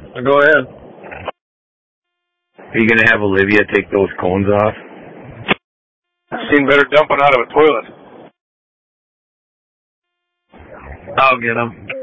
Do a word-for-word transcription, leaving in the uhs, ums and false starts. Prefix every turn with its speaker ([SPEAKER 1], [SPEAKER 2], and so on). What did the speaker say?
[SPEAKER 1] Go ahead.
[SPEAKER 2] Are you going to have Olivia take those cones off?
[SPEAKER 1] I've seen better dumping out of a toilet.
[SPEAKER 2] I'll get them.